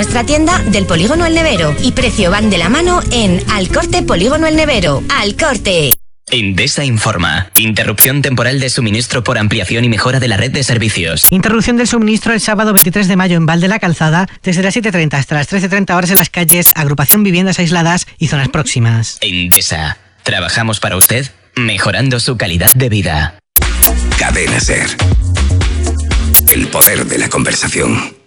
nuestra tienda del Polígono El Nevero. Y precio van de la mano en Al Corte Polígono El Nevero. Al Corte. Endesa informa. Interrupción temporal de suministro por ampliación y mejora de la red de servicios. Interrupción del suministro el sábado 23 de mayo en Val de la Calzada, desde las 7:30 hasta las 13:30 horas en las calles, agrupación Viviendas Aisladas y zonas próximas. Endesa. Trabajamos para usted, mejorando su calidad de vida. Cadena SER. El poder de la conversación.